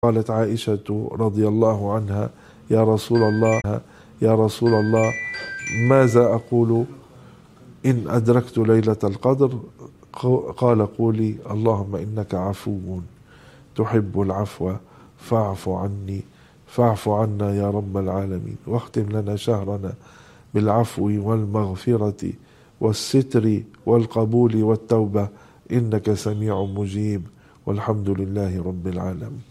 قالت عائشة رضي الله عنها: يا رسول الله ماذا أقول إن أدركت ليلة القدر؟ قال: قولي: اللهم إنك عفو تحب العفو فاعف عنا يا رب العالمين، واختم لنا شهرنا بالعفو والمغفرة والستر والقبول والتوبة، إنك سميع مجيب، والحمد لله رب العالمين.